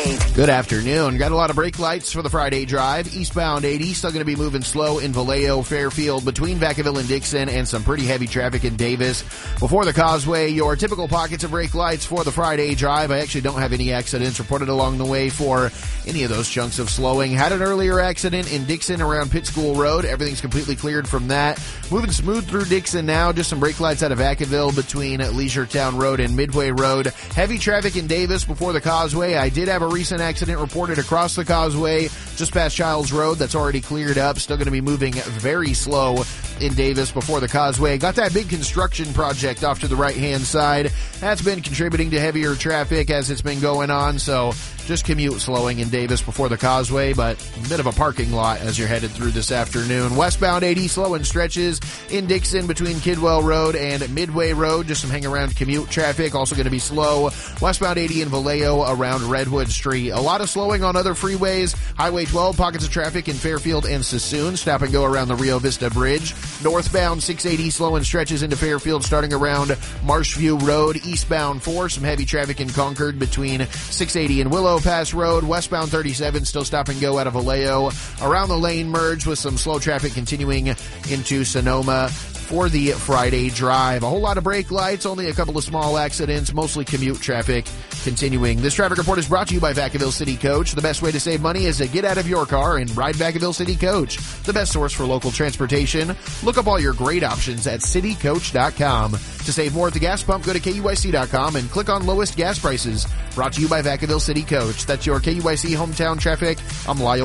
KUIC. Good afternoon. Got a lot of brake lights for the Friday drive. Eastbound 80 still going to be moving slow in Vallejo, Fairfield, between Vacaville and Dixon, and some pretty heavy traffic in Davis. Before the Causeway, your typical pockets of brake lights for the Friday drive. I actually don't have any accidents reported along the way for any of those chunks of slowing. Had an earlier accident in Dixon around Pitt School Road. Everything's completely cleared from that. Moving smooth through Dixon now. Just some brake lights out of Vacaville between Leisure Town Road and Midway Road. Heavy traffic in Davis before the Causeway. I did have a recent accident reported across the Causeway just past Childs Road. That's already cleared up. Still going to be moving very slow in Davis before the Causeway. Got that big construction project off to the right-hand side. That's been contributing to heavier traffic as it's been going on, so just commute slowing in Davis before the Causeway, but a bit of a parking lot as you're headed through this afternoon. Westbound 80 slow in stretches in Dixon between Kidwell Road and Midway Road. Just some hang-around commute traffic. Also going to be slow. Westbound 80 in Vallejo around Redwood Street. A lot of slowing on other freeways. Highway 12, pockets of traffic in Fairfield and Sassoon. Stop and go around the Rio Vista Bridge. Northbound 680 slow in stretches into Fairfield starting around Marshview Road. Eastbound 4, some heavy traffic in Concord between 680 and Willow Pass Road. Westbound 37 still stop and go out of Vallejo around the lane merge with some slow traffic continuing into Sonoma for the Friday drive. A whole lot of brake lights, only a couple of small accidents, mostly commute traffic continuing. This traffic report is brought to you by Vacaville City Coach. The best way to save money is to get out of your car and ride Vacaville City Coach, the best source for local transportation. Look up all your great options at citycoach.com. To save more at the gas pump, go to KUIC.com and click on lowest gas prices. Brought to you by Vacaville City Coach. That's your KUIC hometown traffic. I'm Lyle